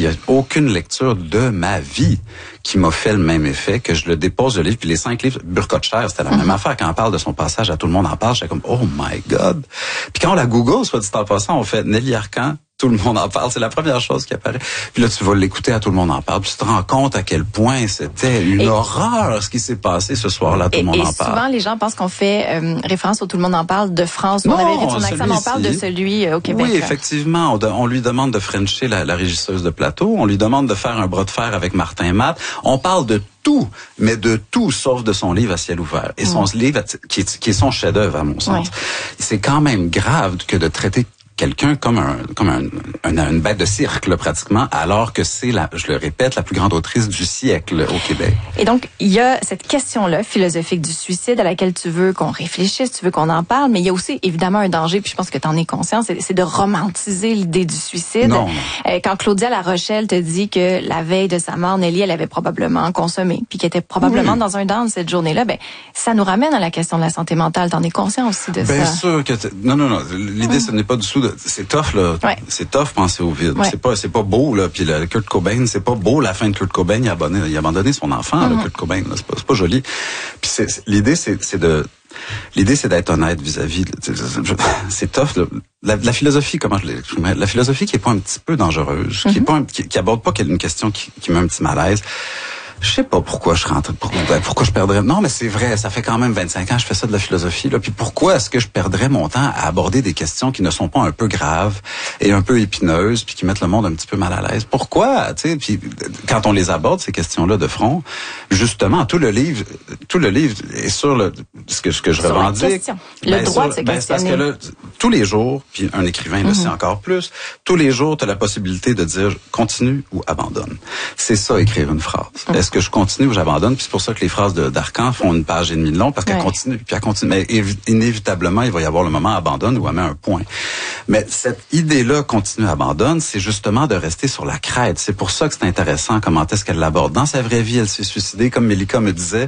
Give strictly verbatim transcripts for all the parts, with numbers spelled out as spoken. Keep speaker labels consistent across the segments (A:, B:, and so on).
A: il y a aucune lecture de ma vie qui m'a fait le même effet que je le dépose le livre. Puis les cinq livres, Burkholtcher, c'était la mm-hmm. même affaire. Quand on parle de son passage à Tout le monde en parle, j'étais comme, oh my God. Puis quand on la Google, soit dit en passant, on fait Nelly Arcan, Tout le monde en parle. C'est la première chose qui apparaît. Puis là, tu vas l'écouter à Tout le monde en parle. Puis tu te rends compte à quel point c'était une et, horreur ce qui s'est passé ce soir-là. Tout et, le monde
B: et
A: en parle.
B: Et souvent, les gens pensent qu'on fait euh, référence au Tout le monde en parle de France. Non, on avait réduit son accent, mais on parle de celui euh, au Québec.
A: Oui, effectivement. On, de, on lui demande de frencher la, la régisseuse de plateau. On lui demande de faire un bras de fer avec Martin Matt. On parle de tout, mais de tout sauf de son livre À ciel ouvert. Et son mmh. livre, qui est, qui est son chef-d'œuvre, à mon sens. Oui. C'est quand même grave que de traiter quelqu'un comme un comme un, un une bête de cirque là, pratiquement, alors que c'est la, je le répète, la plus grande autrice du siècle au Québec.
B: Et donc il y a cette question-là philosophique du suicide à laquelle tu veux qu'on réfléchisse, tu veux qu'on en parle, mais il y a aussi évidemment un danger, puis je pense que tu en es conscient, c'est, c'est de romantiser l'idée du suicide.
A: Non.
B: Euh, quand Claudia La Rochelle te dit que la veille de sa mort, Nelly, elle avait probablement consommé, puis qu'elle était probablement oui. dans un down cette journée-là, ben ça nous ramène à la question de la santé mentale. T'en es conscient aussi de
A: Bien
B: ça?
A: Bien sûr que non non non. L'idée mmh. ce n'est pas du tout de c'est tough là, ouais. c'est tough penser au vide. Ouais. C'est pas c'est pas beau là, puis le Kurt Cobain, c'est pas beau la fin de Kurt Cobain, il a abandonné, il a abandonné son enfant mm-hmm. là, Kurt Cobain, là, c'est pas c'est pas joli. Puis c'est, c'est l'idée c'est c'est de l'idée c'est d'être honnête vis-à-vis je, c'est tough là. La, la philosophie comment je l'exprimerais, la philosophie qui est pas un petit peu dangereuse, mm-hmm. qui est pas un, qui, qui aborde pas une question qui, qui met un petit malaise. Je sais pas pourquoi je rentre, pourquoi, pourquoi je perdrais. Non, mais c'est vrai, ça fait quand même vingt-cinq ans que je fais ça de la philosophie, là. Puis pourquoi est-ce que je perdrais mon temps à aborder des questions qui ne sont pas un peu graves et un peu épineuses, puis qui mettent le monde un petit peu mal à l'aise? Pourquoi, tu sais? Puis quand on les aborde ces questions-là de front, justement, tout le livre, tout le livre est sur le ce que ce que je
B: sur
A: revendique.
B: Le
A: ben,
B: droit
A: sur,
B: de se
A: ben,
B: questionner.
A: Parce que là, tous les jours, puis un écrivain mm-hmm. le sait encore plus, tous les jours, tu as la possibilité de dire continue ou abandonne. C'est ça, écrire une phrase. Mm-hmm. Est-ce que je continue ou j'abandonne? Puis c'est pour ça que les phrases de, d'Arcan font une page et demie de long, parce qu'elle ouais. continue, puis elle continue. Mais évi- inévitablement, il va y avoir le moment abandonne ou elle met un point. Mais cette idée-là, continue, abandonne, c'est justement de rester sur la crête. C'est pour ça que c'est intéressant comment est-ce qu'elle l'aborde. Dans sa vraie vie, elle s'est suicidée, comme Mélika me disait,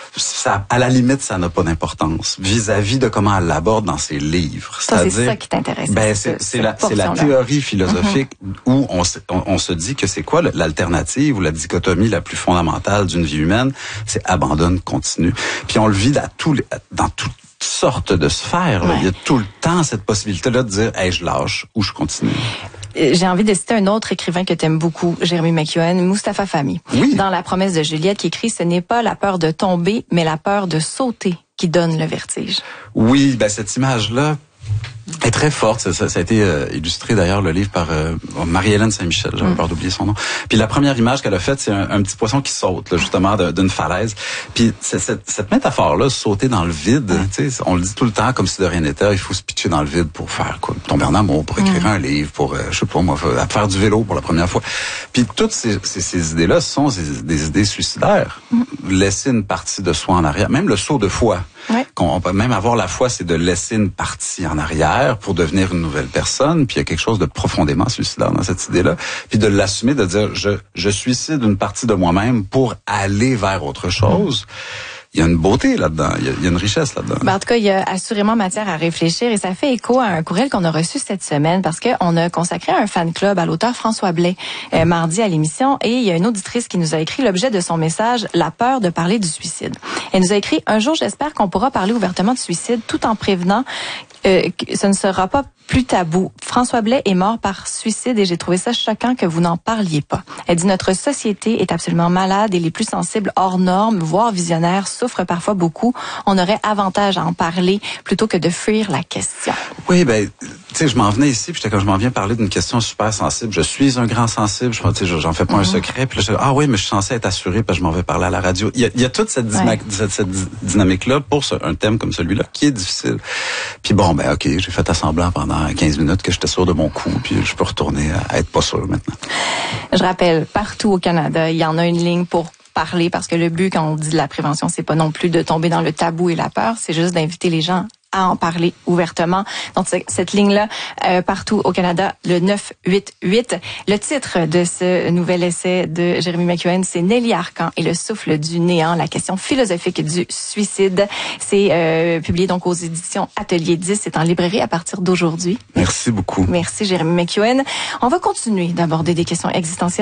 A: ça, à la limite, ça n'a pas d'importance vis-à-vis de comment elle l'aborde dans ses livres.
B: Ça, c'est-à-dire, c'est ça qui t'intéresse.
A: Ben, c'est, c'est, la, c'est la théorie philosophique mm-hmm. où on se, on, on se dit que c'est quoi l'alternative ou la dichotomie la plus fondamentale d'une vie humaine, c'est abandonne, continue. Puis on le vit dans tous les, dans toutes sortes de sphères. Ouais. Il y a tout le temps cette possibilité-là de dire, hey, je lâche ou je continue.
B: J'ai envie de citer un autre écrivain que t'aimes beaucoup, Jérémy McEwen, Mustapha Fahmy.
A: Oui.
B: Dans La promesse de Juliette, qui écrit « Ce n'est pas la peur de tomber, mais la peur de sauter qui donne le vertige. »
A: Oui, ben cette image-là est très forte. Ça, ça, ça a été euh, illustré d'ailleurs, le livre, par euh, Marie-Hélène Saint-Michel. J'avais mm. peur d'oublier son nom. Puis la première image qu'elle a faite, c'est un, un petit poisson qui saute, là, justement, de, d'une falaise. Puis c'est, cette, cette métaphore-là, sauter dans le vide, mm. tu sais, on le dit tout le temps comme si de rien n'était. Il faut se pitcher dans le vide pour faire quoi? Tomber en amour, pour écrire mm. un livre, pour, euh, je sais pas moi, faire du vélo pour la première fois. Puis toutes ces, ces, ces idées-là sont des, des idées suicidaires. Mm. Laisser une partie de soi en arrière. Même le saut de foi. Ouais. Qu'on peut même avoir la foi, c'est de laisser une partie en arrière pour devenir une nouvelle personne. Puis il y a quelque chose de profondément suicidaire dans cette idée-là. Puis de l'assumer, de dire je je suicide une partie de moi-même pour aller vers autre chose. Il y a une beauté là-dedans, il y a, il y a une richesse là-dedans.
B: Ben, en tout cas, il y a assurément matière à réfléchir et ça fait écho à un courriel qu'on a reçu cette semaine parce qu'on a consacré un fan club à l'auteur François Blais euh, mardi à l'émission et il y a une auditrice qui nous a écrit l'objet de son message « La peur de parler du suicide ». Elle nous a écrit « Un jour, j'espère qu'on pourra parler ouvertement de suicide tout en prévenant euh, que ce ne sera pas plus tabou. François Blais est mort par suicide et j'ai trouvé ça choquant que vous n'en parliez pas. » Elle dit « Notre société est absolument malade et les plus sensibles hors normes, voire visionnaires, souffrent parfois beaucoup. On aurait avantage à en parler plutôt que de fuir la question. »
A: Oui, ben, tu sais, je m'en venais ici, puis j'étais quand je m'en viens parler d'une question super sensible. Je suis un grand sensible, je tu sais, j'en fais pas mm-hmm. un secret. Puis là, je dis, ah oui, mais je suis censé être assuré parce que je m'en vais parler à la radio. Il y a, il y a toute cette, ouais. cette, cette dynamique-là pour ce, un thème comme celui-là qui est difficile. Puis bon, ben ok, j'ai fait assemblant pendant quinze minutes que j'étais sûr de mon coup, puis je peux retourner à être pas sûr maintenant.
B: Je rappelle, partout au Canada, il y en a une ligne pour parler parce que le but, quand on dit de la prévention, c'est pas non plus de tomber dans le tabou et la peur, c'est juste d'inviter les gens à en parler ouvertement. Donc, cette ligne-là, euh, partout au Canada, le neuf huit huit. Le titre de ce nouvel essai de Jérémy McEwen, c'est Nelly Arcan et le souffle du néant, la question philosophique du suicide. C'est euh, publié donc aux éditions Atelier dix. C'est en librairie à partir d'aujourd'hui.
A: Merci beaucoup.
B: Merci, Jérémy McEwen. On va continuer d'aborder des questions existentielles